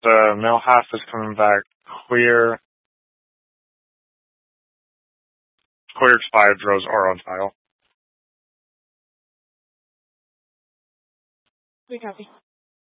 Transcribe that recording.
The male half is coming back clear. Clear expired rows are on file. We copy.